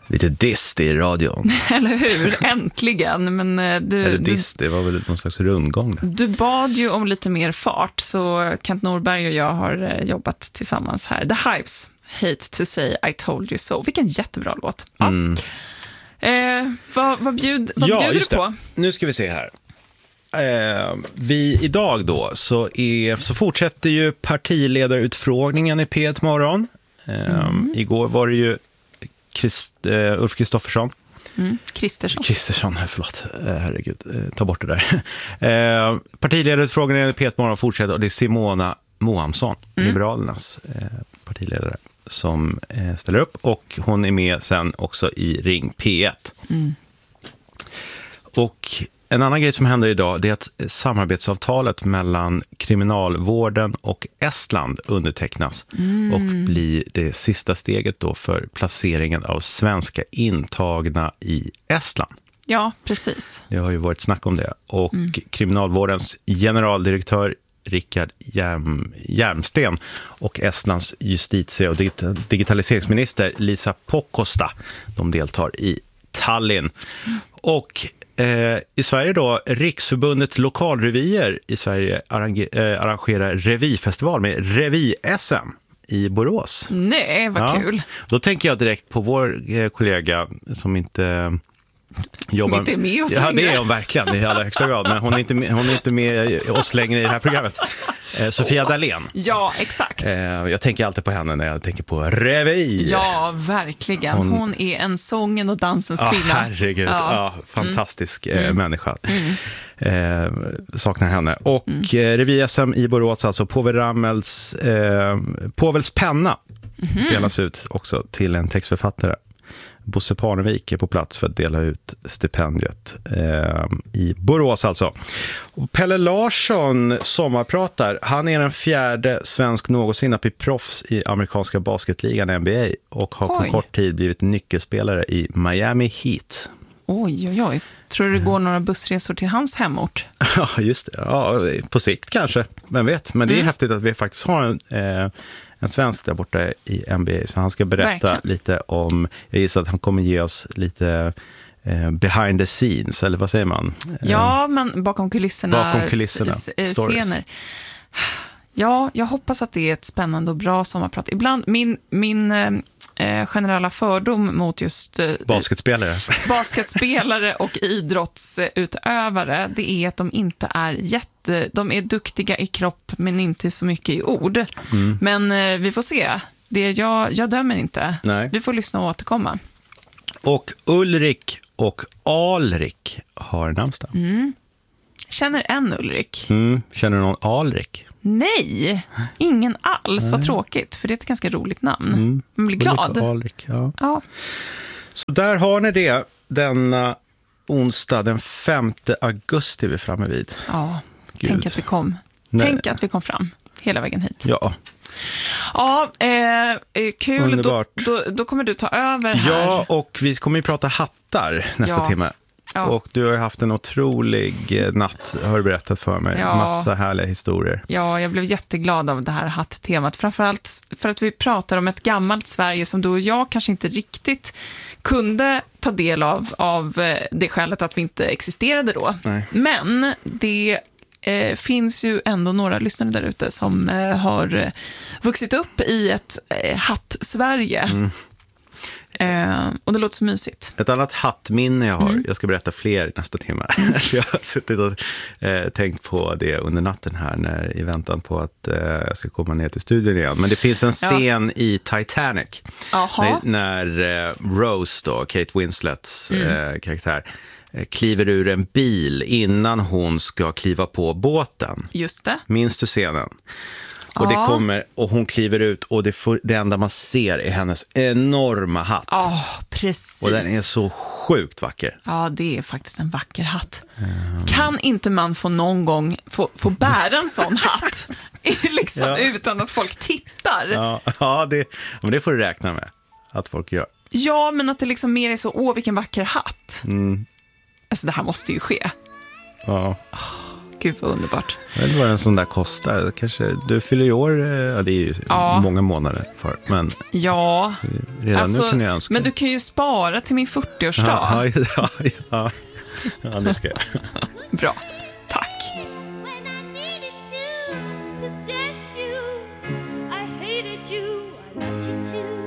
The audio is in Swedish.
Lite diss i radion. Eller hur? Äntligen. Men Eller diss, det var väl någon slags rundgång där. Du bad ju om lite mer fart, så Kent Norberg och jag har jobbat tillsammans här. The Hives, Hate to say I told you so. Vilken jättebra låt. Ja. Vad bjuder du på? Nu ska vi se här. Idag då så fortsätter ju partiledarutfrågningen i P1 Morgon. Igår var det ju Ulf Kristoffersson. Kristersson, förlåt. Herregud, ta bort det där. Partiledarutfrågningen i P1 Morgon fortsätter, och det är Simona Mohamsson, Liberalernas partiledare, som ställer upp, och hon är med sen också i Ring P1. Och en annan grej som händer idag, det är att samarbetsavtalet mellan kriminalvården och Estland undertecknas och blir det sista steget då för placeringen av svenska intagna i Estland. Ja, precis. Det har ju varit snack om det. Och kriminalvårdens generaldirektör Rickard Järmsten och Estlands justitie- och digitaliseringsminister Lisa Pokosta, de deltar i Tallinn. Och i Sverige då, Riksförbundet Lokalrevyer i Sverige arrangerar revyfestival med Revy-SM i Borås. Nej, vad kul. Då tänker jag direkt på vår kollega som inte jobbar. Som inte är med oss längre. Ja, det är hon verkligen i allra högsta grad, men hon är inte med oss längre i det här programmet. Sofia Dalén. Ja, exakt. Jag tänker alltid på henne när jag tänker på revy. Ja, verkligen. Hon är en sången och dansens kvinna. Herregud. Fantastisk människa. Saknar henne. Och revy-SM i Borås, alltså Povels penna delas ut också till en textförfattare. Bosse Parnevik är på plats för att dela ut stipendiet i Borås alltså. Och Pelle Larsson sommarpratar. Han är den 4:e svensk någonsin att bli proffs i amerikanska basketligan NBA och har på kort tid blivit nyckelspelare i Miami Heat. Oj. Tror du det går några bussresor till hans hemort? Ja, just det. Ja, på sikt kanske. Men det är häftigt att vi faktiskt har en svensk där borta i NBA, så han ska berätta lite om, jag gissar att han kommer ge oss lite behind the scenes, eller vad säger man? Ja, men bakom kulisserna scener. Ja, jag hoppas att det är ett spännande och bra sommarprat. Ibland, min generella fördom mot just basketspelare och idrottsutövare, det är att de inte är de är duktiga i kropp men inte så mycket i ord. Men vi får se. Jag dömer inte. Nej. Vi får lyssna och återkomma. Och Ulrik och Alrik har namnsdag. Känner en Ulrik. Känner du någon Alrik? Nej, ingen alls. Vad tråkigt, för det är ett ganska roligt namn. Man blir glad. Alrik, ja. Så där har ni det denna onsdag den 5 augusti vi är framme vid. Ja, tänk att vi kom. Tänk att vi kom fram hela vägen hit. Ja. Ja, kul. Underbart. Då kommer du ta över här. Ja, och vi kommer ju prata hattar nästa timme. Ja. Och du har ju haft en otrolig natt, har du berättat för mig. Ja. Massa härliga historier. Ja, jag blev jätteglad av det här hatttemat. Framförallt för att vi pratar om ett gammalt Sverige som du och jag kanske inte riktigt kunde ta del av det skälet att vi inte existerade då. Nej. Men det finns ju ändå några lyssnare där ute som har vuxit upp i ett hatt-Sverige. Och det låter så mysigt. Ett annat hattminne jag har, jag ska berätta fler nästa timme. Jag har suttit och tänkt på det under natten här i väntan på att jag ska komma ner till studion igen. Men det finns en scen i Titanic när Rose då, Kate Winslets karaktär, kliver ur en bil innan hon ska kliva på båten. Just det. Minns du scenen? Och det kommer, och hon kliver ut och det enda man ser är hennes enorma hatt. Ja, precis. Och den är så sjukt vacker. Ja, det är faktiskt en vacker hatt. Kan inte man få någon gång få bära en sån hatt liksom, utan att folk tittar? Ja, men det får du räkna med att folk gör. Ja, men att det liksom mer är så, vilken vacker hatt. Alltså det här måste ju ske. Ja. Gud vad underbart. Jag vet inte vad en sån där kostar. Kanske, du fyller i år, ja, det är ju många månader för. Men redan alltså, nu kan jag önska. Men du kan ju spara till min 40-årsdag. Ja, det ska jag. Bra, tack.